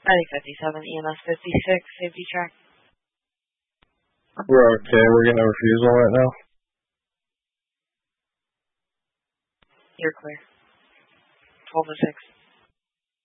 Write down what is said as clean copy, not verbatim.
I think 57, EMS 56, safety track. We're okay, we're getting a refusal right now. You're clear. 12 to 6.